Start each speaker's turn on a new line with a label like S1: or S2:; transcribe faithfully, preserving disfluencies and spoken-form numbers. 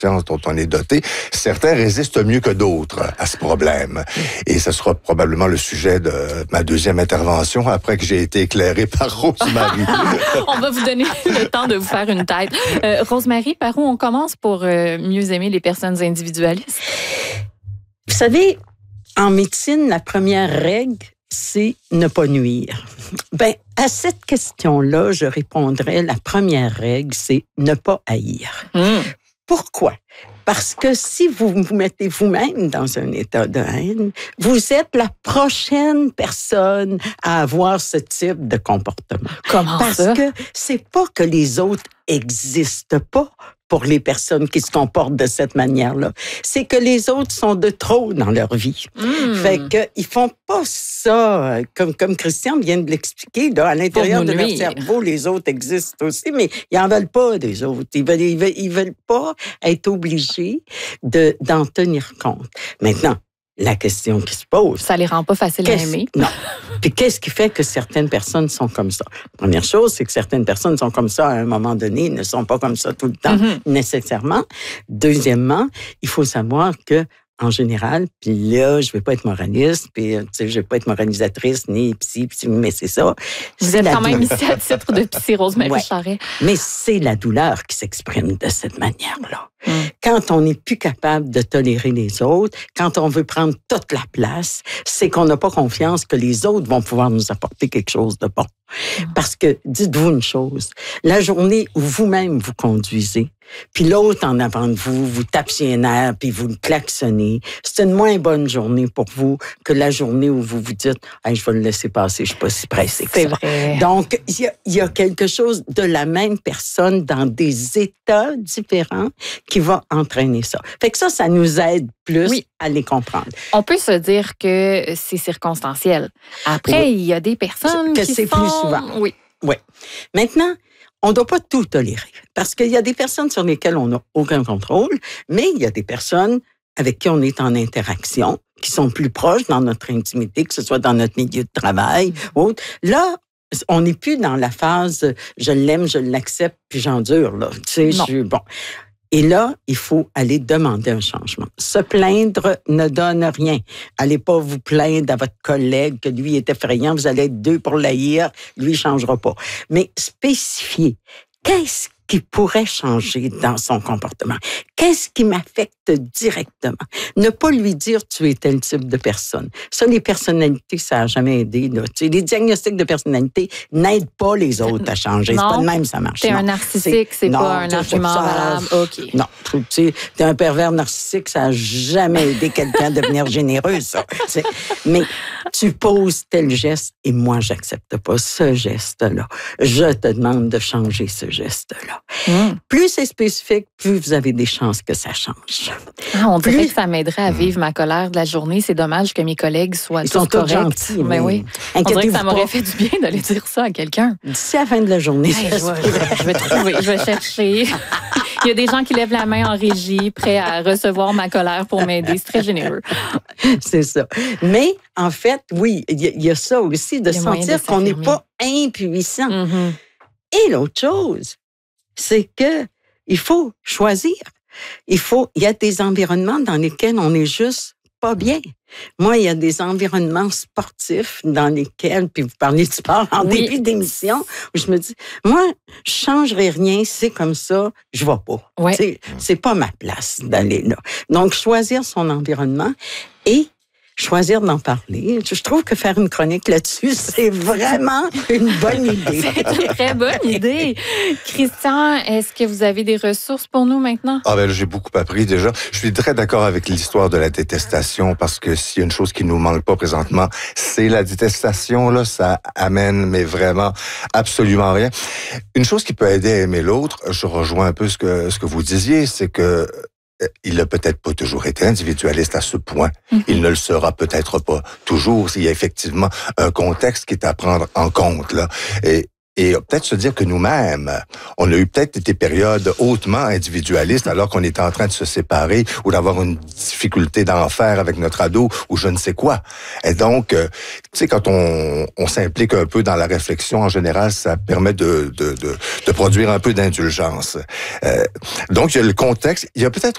S1: dont on est doté, certains résistent mieux que d'autres à ce problème. Et ce sera probablement le sujet de ma deuxième intervention après que j'ai été éclairé par Rosemary.
S2: On va vous donner le temps de vous faire une tête. Euh, Rosemary, par où on commence pour euh, mieux aimer les personnes individualistes?
S3: Vous savez, en médecine, la première règle, c'est ne pas nuire. Ben, à cette question-là, je répondrais, la première règle, c'est ne pas haïr. Mmh. Pourquoi? Parce que si vous vous mettez vous-même dans un état de haine, vous êtes la prochaine personne à avoir ce type de comportement.
S2: Comment
S3: Parce
S2: ça?
S3: que c'est pas que les autres existent pas pour les personnes qui se comportent de cette manière-là. C'est que les autres sont de trop dans leur vie. Mmh. Fait que ils font pas ça, comme, comme Christian vient de l'expliquer, là, à l'intérieur de leur cerveau, les autres existent aussi, mais ils en veulent pas des autres. Ils veulent, ils veulent, ils veulent pas être obligés de, d'en tenir compte. Maintenant, la question qui se pose...
S2: Ça les rend pas faciles à aimer.
S3: Non. Puis qu'est-ce qui fait que certaines personnes sont comme ça? Première chose, c'est que certaines personnes sont comme ça à un moment donné, ne sont pas comme ça tout le temps, mm-hmm. nécessairement. Deuxièmement, il faut savoir que en général, puis là, je vais pas être moraliste, puis tu sais, je vais pas être moralisatrice, ni psy, psy mais c'est ça.
S2: Vous
S3: c'est
S2: êtes quand
S3: douleur.
S2: même ici à titre de psy, Rosemary ouais. Charret.
S3: Mais c'est la douleur qui s'exprime de cette manière-là.
S2: Mm.
S3: Quand on n'est plus capable de tolérer les autres, quand on veut prendre toute la place, c'est qu'on n'a pas confiance que les autres vont pouvoir nous apporter quelque chose de bon. Mm. Parce que, dites-vous une chose, la journée où vous-même vous conduisez, puis l'autre en avant de vous, vous tape sur les nerfs, puis vous le klaxonnez, c'est une moins bonne journée pour vous que la journée où vous vous dites hey, « je vais le laisser passer, je suis pas si pressée que
S2: c'est
S3: ça. »
S2: vrai.
S3: Donc, il y, y a quelque chose de la même personne dans des états différents qui va entraîner ça. Fait que ça, ça nous aide plus oui. à les comprendre.
S2: On peut se dire que c'est circonstanciel. Après, oui. il y a des personnes
S3: que
S2: qui
S3: c'est
S2: font...
S3: plus souvent.
S2: Oui.
S3: Oui. Maintenant, on ne doit pas tout tolérer. Parce qu'il y a des personnes sur lesquelles on n'a aucun contrôle, mais il y a des personnes avec qui on est en interaction, qui sont plus proches dans notre intimité, que ce soit dans notre milieu de travail ou autre. Là, on n'est plus dans la phase « je l'aime, je l'accepte, puis j'endure ». Là. Tu sais, je, bon. Et là, il faut aller demander un changement. Se plaindre ne donne rien. Allez pas vous plaindre à votre collègue que lui est effrayant, vous allez être deux pour l'haïr, lui, il changera pas. Mais spécifier, qu'est-ce qui pourrait changer dans son comportement? Qu'est-ce qui m'affecte directement? Ne pas lui dire tu es tel type de personne. Ça, les personnalités, ça n'a jamais aidé. Là. Tu sais, les diagnostics de personnalité n'aident pas les autres à changer.
S2: Non,
S3: c'est pas de même, ça marche.
S2: T'es non. un narcissique, c'est, c'est non, pas un argument valable. OK.
S3: Non, tu sais, t'es un pervers narcissique, ça n'a jamais aidé quelqu'un à devenir généreux, ça. T'sais. Mais tu poses tel geste et moi, j'accepte pas ce geste-là. Je te demande de changer ce geste-là. Mmh. Plus c'est spécifique, plus vous avez des chances que ça change.
S2: Ah, on dirait
S3: plus...
S2: que ça m'aiderait à vivre ma colère de la journée. C'est dommage que mes collègues soient
S3: Ils
S2: tous
S3: sont tous
S2: corrects.
S3: gentils.
S2: Mais, mais oui. On dirait que ça m'aurait fait du bien d'aller dire ça à quelqu'un.
S3: D'ici à la fin de la journée,
S2: hey, je, vais, je vais trouver, je vais chercher. Il y a des gens qui lèvent la main en régie, prêts à recevoir ma colère pour m'aider. C'est très généreux.
S3: C'est ça. Mais en fait, oui, il y, y a ça aussi, de sentir de qu'on n'est pas impuissant. Mm-hmm. Et l'autre chose, c'est que il faut choisir. Il faut, il y a des environnements dans lesquels on est juste pas bien. Moi, il y a des environnements sportifs dans lesquels, puis vous parlez de sport en oui. début d'émission, où je me dis, moi, je changerai rien, c'est comme ça, je vais pas.
S2: Ouais.
S3: C'est, c'est pas ma place d'aller là. Donc, choisir son environnement et choisir d'en parler. Je trouve que faire une chronique là-dessus, c'est vraiment une bonne idée.
S2: C'est une très bonne idée. Christian, est-ce que vous avez des ressources pour nous maintenant?
S1: Ah ben, j'ai beaucoup appris déjà. Je suis très d'accord avec l'histoire de la détestation parce que s'il y a une chose qui nous manque pas présentement, c'est la détestation. Là, ça amène, mais vraiment, absolument rien. Une chose qui peut aider à aimer l'autre, je rejoins un peu ce que, ce que vous disiez, c'est que il n'a peut-être pas toujours été individualiste à ce point. Mm-hmm. Il ne le sera peut-être pas toujours. Il y a effectivement un contexte qui est à prendre en compte, là. Et, et peut-être se dire que nous-mêmes, on a eu peut-être des périodes hautement individualistes alors qu'on était en train de se séparer ou d'avoir une difficulté d'enfer avec notre ado ou je ne sais quoi. Et donc, euh, tu sais, quand on, on s'implique un peu dans la réflexion, en général, ça permet de, de, de, de produire un peu d'indulgence. Euh, donc, il y a le contexte. Il y a peut-être